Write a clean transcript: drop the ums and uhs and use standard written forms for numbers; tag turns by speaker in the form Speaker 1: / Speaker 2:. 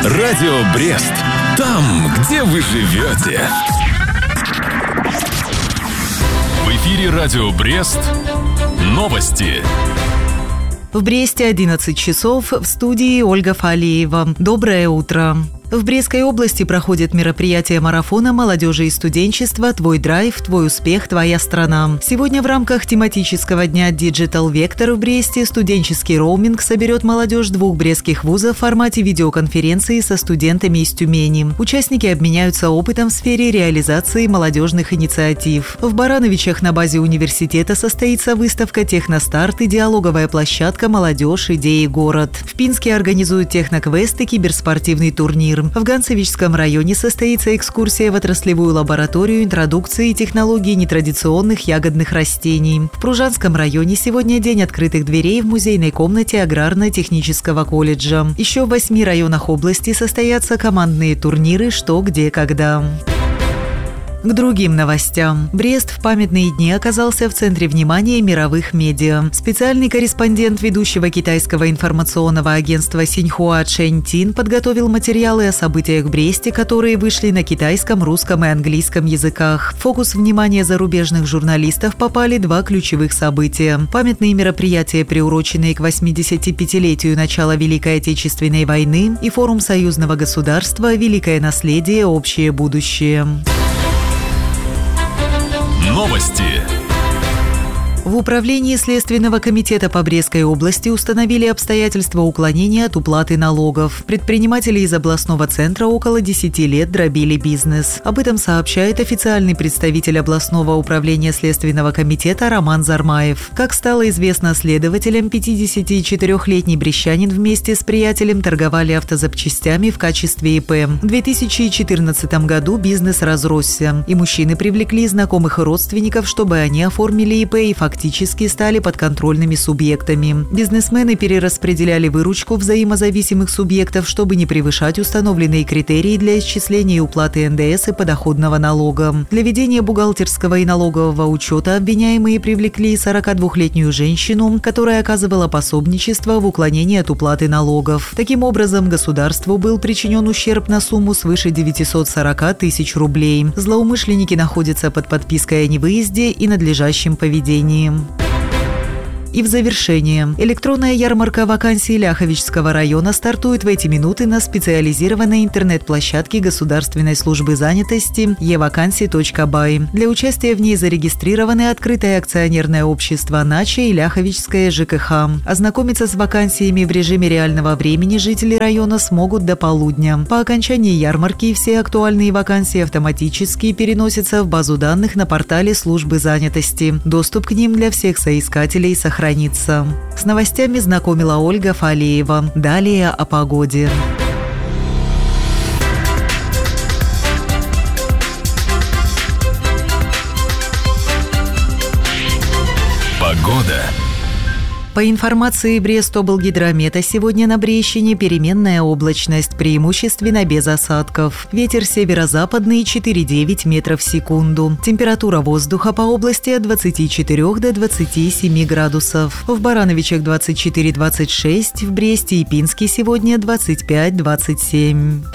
Speaker 1: Радио Брест. Там, где вы живете. В эфире Радио Брест. Новости.
Speaker 2: В Бресте 11 часов, в студии Ольга Фалеева. Доброе утро. В Брестской области проходит мероприятие марафона молодежи и студенчества «Твой драйв, твой успех, твоя страна». Сегодня в рамках тематического дня Digital Vector в Бресте студенческий роуминг соберет молодежь двух брестских вузов в формате видеоконференции со студентами из Тюмени. Участники обменяются опытом в сфере реализации молодежных инициатив. В Барановичах на базе университета состоится выставка «Техностарт» и диалоговая площадка «Молодежь, идеи, город». В Пинске организуют техноквест и киберспортивный турнир. В Ганцевичском районе состоится экскурсия в отраслевую лабораторию интродукции технологий нетрадиционных ягодных растений. В Пружанском районе сегодня день открытых дверей в музейной комнате Аграрно-технического колледжа. Еще в 8 районах области состоятся командные турниры «Что, где, когда». К другим новостям. Брест в памятные дни оказался в центре внимания мировых медиа. Специальный корреспондент ведущего китайского информационного агентства Синьхуа Чэнь Тин подготовил материалы о событиях в Бресте, которые вышли на китайском, русском и английском языках. В фокус внимания зарубежных журналистов попали два ключевых события. Памятные мероприятия, приуроченные к 85-летию начала Великой Отечественной войны, и форум союзного государства «Великое наследие. Общее будущее».
Speaker 1: Новости.
Speaker 2: В управлении Следственного комитета по Брестской области установили обстоятельства уклонения от уплаты налогов. Предприниматели из областного центра около 10 лет дробили бизнес. Об этом сообщает официальный представитель областного управления Следственного комитета Роман Зармаев. Как стало известно следователям, 54-летний брестчанин вместе с приятелем торговали автозапчастями в качестве ИП. В 2014 году бизнес разросся, и мужчины привлекли знакомых и родственников, чтобы они оформили ИП и фактически стали подконтрольными субъектами. Бизнесмены перераспределяли выручку взаимозависимых субъектов, чтобы не превышать установленные критерии для исчисления и уплаты НДС и подоходного налога. Для ведения бухгалтерского и налогового учета обвиняемые привлекли 42-летнюю женщину, которая оказывала пособничество в уклонении от уплаты налогов. Таким образом, государству был причинен ущерб на сумму свыше 940 тысяч рублей. Злоумышленники находятся под подпиской о невыезде и надлежащем поведении. И в завершение. Электронная ярмарка вакансий Ляховичского района стартует в эти минуты на специализированной интернет-площадке Государственной службы занятости evacancy.by. Для участия в ней зарегистрированы открытое акционерное общество «Нача» и Ляховичское ЖКХ. Ознакомиться с вакансиями в режиме реального времени жители района смогут до полудня. По окончании ярмарки все актуальные вакансии автоматически переносятся в базу данных на портале службы занятости. Доступ к ним для всех соискателей сохранится. С новостями знакомила Ольга Фалеева. Далее о погоде.
Speaker 1: Погода.
Speaker 2: По информации Брестоблгидромета, сегодня на Брестщине переменная облачность, преимущественно без осадков. Ветер северо-западный 4,9 метров в секунду. Температура воздуха по области от 24 до 27 градусов. В Барановичах 24-26, в Бресте и Пинске сегодня 25-27.